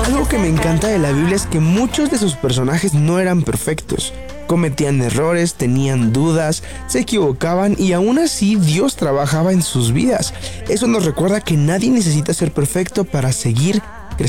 Algo que me encanta de la Biblia es que muchos de sus personajes no eran perfectos. Cometían errores, tenían dudas, se equivocaban y aún así Dios trabajaba en sus vidas. Eso nos recuerda que nadie necesita ser perfecto para seguir